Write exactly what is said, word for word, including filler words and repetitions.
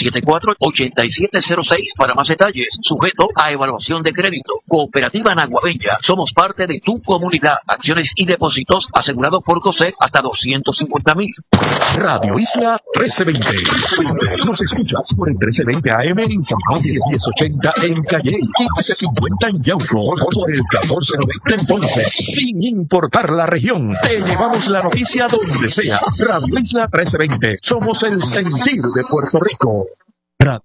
siete cuatro, ocho siete cero seis para más detalles. Sujeto a evaluación de crédito. Cooperativa Naguabella. Somos parte de tu comunidad. Acciones y depósitos asegurados por COSEC hasta doscientos cincuenta mil. Radio Isla trece veinte. Nos escuchas por el trece veinte A M en San Juan, diez ochenta en Calle, quince cincuenta en Yauco, por el catorce noventa en Ponce. Sin importar la región, te llevamos la noticia donde sea. Radio Isla trece veinte. Somos el sentir de Puerto Rico.